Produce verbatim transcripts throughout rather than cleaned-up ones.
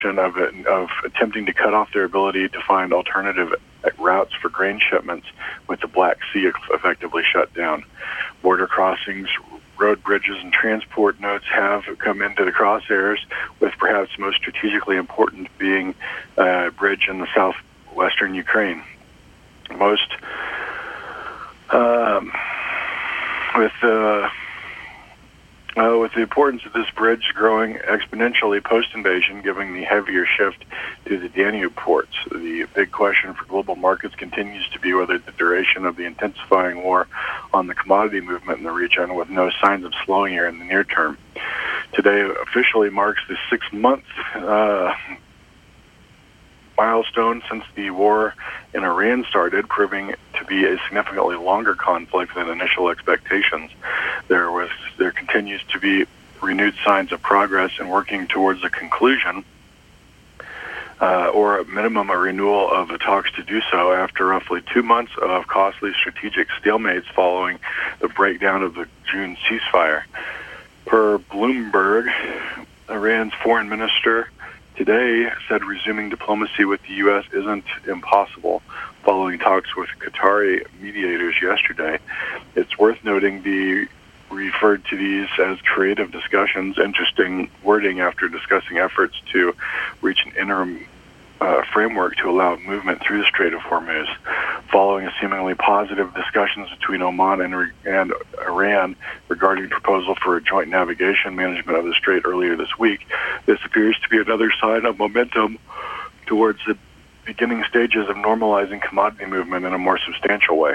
of it, of attempting to cut off their ability to find alternative routes for grain shipments with the Black Sea effectively shut down. Border crossings, road bridges, and transport nodes have come into the crosshairs, with perhaps most strategically important being a bridge in the southwestern Ukraine. Most, um, with the uh, Uh, with the importance of this bridge growing exponentially post-invasion, giving the heavier shift to the Danube ports. The big question for global markets continues to be whether the duration of the intensifying war on the commodity movement in the region, with no signs of slowing here in the near term. Today officially marks the six-month uh, milestone since the war in Iran started, proving to be a significantly longer conflict than initial expectations. There was, there continues to be renewed signs of progress in working towards a conclusion, uh, or at minimum a renewal of the talks to do so after roughly two months of costly strategic stalemates following the breakdown of the June ceasefire. Per Bloomberg, Iran's foreign minister today said resuming diplomacy with the U S isn't impossible, following talks with Qatari mediators yesterday. It's worth noting the referred to these as creative discussions, interesting wording after discussing efforts to reach an interim uh, framework to allow movement through the Strait of Hormuz. Following a seemingly positive discussions between Oman and, and Iran regarding proposal for a joint navigation management of the Strait earlier this week, this appears to be another sign of momentum towards the beginning stages of normalizing commodity movement in a more substantial way.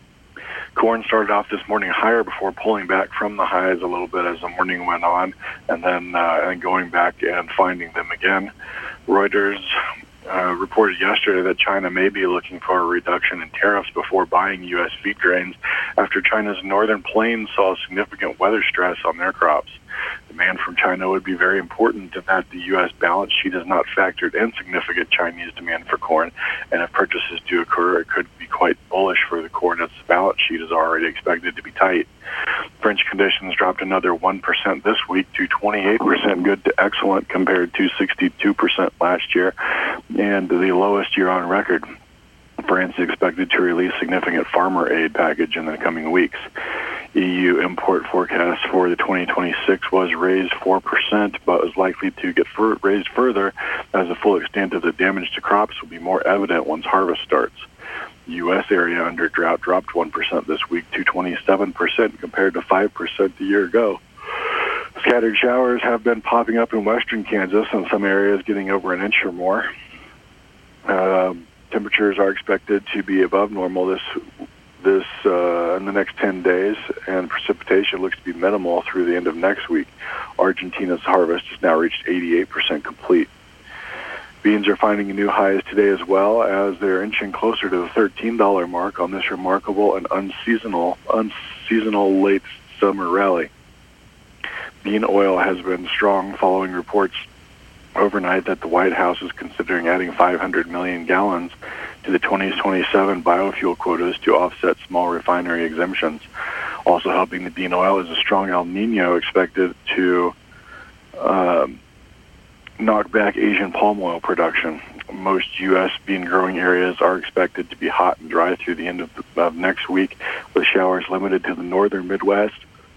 Corn started off this morning higher before pulling back from the highs a little bit as the morning went on, and then uh, and going back and finding them again. Reuters uh, reported yesterday that China may be looking for a reduction in tariffs before buying U S feed grains after China's northern plains saw significant weather stress on their crops. Demand from China would be very important in that the U S balance sheet has not factored in significant Chinese demand for corn, and if purchases do occur, it could be quite bullish for the corn as the balance sheet is already expected to be tight. French conditions dropped another one percent this week to twenty-eight percent good to excellent compared to sixty-two percent last year, and the lowest year on record. France is expected to release significant farmer aid package in the coming weeks. E U import forecast for the twenty twenty-six was raised four percent, but is likely to get fur- raised further as the full extent of the damage to crops will be more evident once harvest starts. The U S area under drought dropped one percent this week to twenty-seven percent compared to five percent a year ago. Scattered showers have been popping up in western Kansas, and some areas getting over an inch or more. Uh, temperatures are expected to be above normal this this uh, in the next ten days, and precipitation looks to be minimal through the end of next week. Argentina's harvest has now reached eighty-eight percent complete. Beans are finding new highs today as well, as they're inching closer to the thirteen dollars mark on this remarkable and unseasonal, unseasonal late summer rally. Bean oil has been strong following reports overnight that the White House is considering adding five hundred million gallons to the twenty twenty-seven biofuel quotas to offset small refinery exemptions. Also helping the bean oil is a strong El Nino expected to um, knock back Asian palm oil production. Most U S bean growing areas are expected to be hot and dry through the end of, the, of next week, with showers limited to the northern Midwest,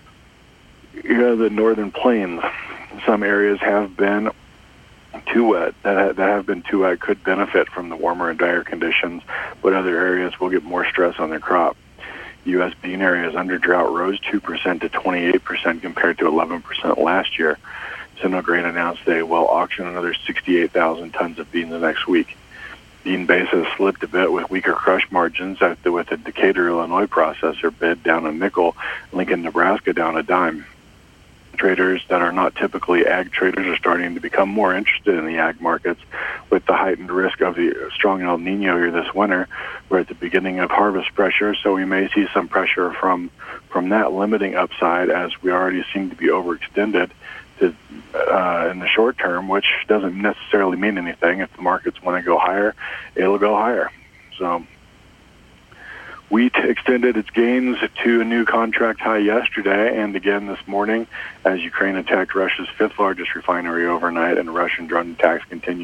you know, the northern plains. Some areas have been too wet, that, that have been too wet, could benefit from the warmer and drier conditions, but other areas will get more stress on their crop. U S bean areas under drought rose two percent to twenty-eight percent compared to eleven percent last year. Grain announced they will auction another sixty-eight thousand tons of beans the next week. Bean basis slipped a bit with weaker crush margins after with the Decatur, Illinois processor bid down a nickel, Lincoln, Nebraska down a dime. Traders that are not typically ag traders are starting to become more interested in the ag markets with the heightened risk of the strong El Nino here this winter. We're at the beginning of harvest pressure, so we may see some pressure from, from that limiting upside, as we already seem to be overextended to, uh, in the short term, which doesn't necessarily mean anything. If the markets want to go higher, it'll go higher. So Wheat extended its gains to a new contract high yesterday and again this morning as Ukraine attacked Russia's fifth largest refinery overnight and Russian drone attacks continue